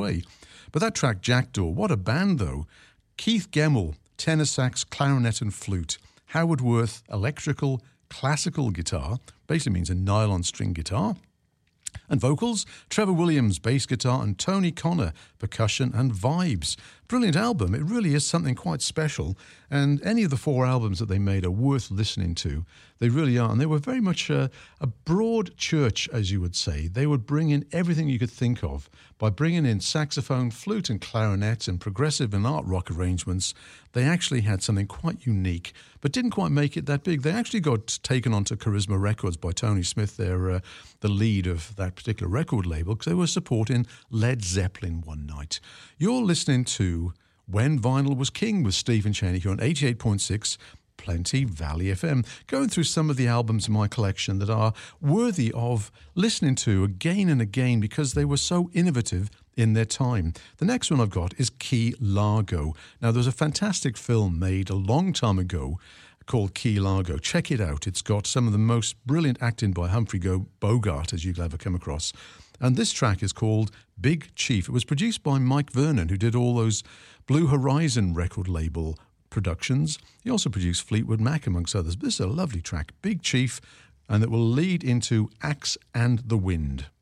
away. But that track, Jackdaw, what a band though. Keith Gemmell, tenor sax, clarinet and flute. Howard Worth, electrical, classical guitar, basically means a nylon string guitar. And vocals, Trevor Williams, bass guitar, and Tony Connor, percussion and vibes. Brilliant album. It really is something quite special. And any of the 4 albums that they made are worth listening to. They really are. And they were very much a broad church, as you would say. They would bring in everything you could think of by bringing in saxophone, flute and clarinet and progressive and art rock arrangements. They actually had something quite unique, but didn't quite make it that big. They actually got taken onto Charisma Records by Tony Smith, the lead of that particular record label, because they were supporting Led Zeppelin one night. You're listening to When Vinyl Was King with Stephen Cheney here on 88.6 Plenty Valley FM, going through some of the albums in my collection that are worthy of listening to again and again because they were so innovative in their time. The next one I've got is Key Largo. Now, there was a fantastic film made a long time ago called Key Largo. Check it out. It's got some of the most brilliant acting by Humphrey Bogart as you'll ever come across. And this track is called Big Chief. It was produced by Mike Vernon, who did all those Blue Horizon record label productions. He also produced Fleetwood Mac, amongst others. This is a lovely track, Big Chief, and it will lead into Axe and the Wind.